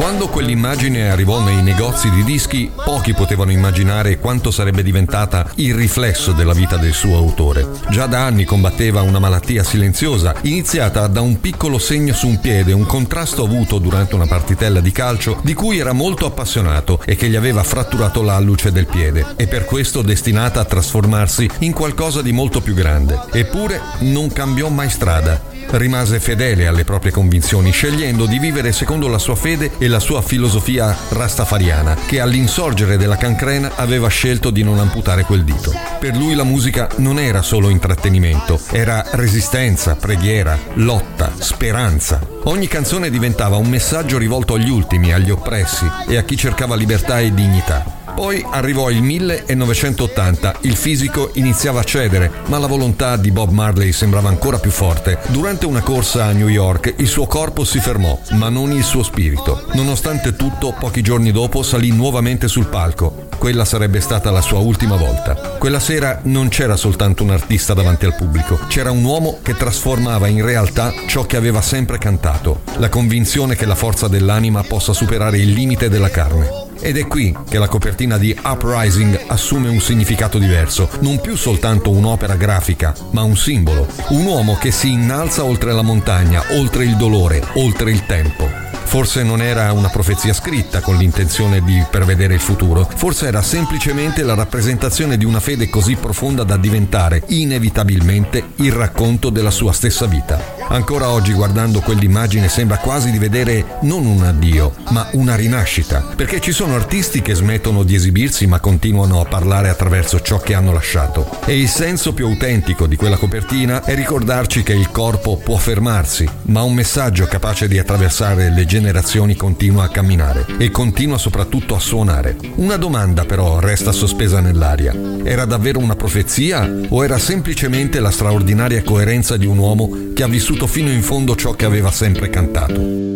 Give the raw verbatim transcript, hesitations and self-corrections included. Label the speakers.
Speaker 1: Quando quell'immagine arrivò nei negozi di dischi, pochi potevano immaginare quanto sarebbe diventata il riflesso della vita del suo autore. Già da anni combatteva una malattia silenziosa, iniziata da un piccolo segno su un piede, un contrasto avuto durante una partitella di calcio di cui era molto appassionato e che gli aveva fratturato l'alluce del piede, e per questo destinata a trasformarsi in qualcosa di molto più grande. Eppure non cambiò mai strada. Rimase fedele alle proprie convinzioni, scegliendo di vivere secondo la sua fede e la sua filosofia rastafariana, che all'insorgere della cancrena aveva scelto di non amputare quel dito. Per lui la musica non era solo intrattenimento, era resistenza, preghiera, lotta, speranza. Ogni canzone diventava un messaggio rivolto agli ultimi, agli oppressi e a chi cercava libertà e dignità. Poi arrivò il millenovecentottanta, il fisico iniziava a cedere, ma la volontà di Bob Marley sembrava ancora più forte. Durante una corsa a New York il suo corpo si fermò, ma non il suo spirito. Nonostante tutto, pochi giorni dopo salì nuovamente sul palco. Quella sarebbe stata la sua ultima volta. Quella sera non c'era soltanto un artista davanti al pubblico, c'era un uomo che trasformava in realtà ciò che aveva sempre cantato, la convinzione che la forza dell'anima possa superare il limite della carne. Ed è qui che la copertina di Uprising assume un significato diverso, non più soltanto un'opera grafica, ma un simbolo, un uomo che si innalza oltre la montagna, oltre il dolore, oltre il tempo. Forse non era una profezia scritta con l'intenzione di prevedere il futuro, forse era semplicemente la rappresentazione di una fede così profonda da diventare inevitabilmente il racconto della sua stessa vita. Ancora oggi, guardando quell'immagine, sembra quasi di vedere non un addio, ma una rinascita, perché ci sono artisti che smettono di esibirsi ma continuano a parlare attraverso ciò che hanno lasciato. E il senso più autentico di quella copertina è ricordarci che il corpo può fermarsi, ma un messaggio capace di attraversare le generazioni continua a camminare e continua soprattutto a suonare. Una domanda però resta sospesa nell'aria: era davvero una profezia o era semplicemente la straordinaria coerenza di un uomo che ha vissuto fino in fondo ciò che aveva sempre cantato?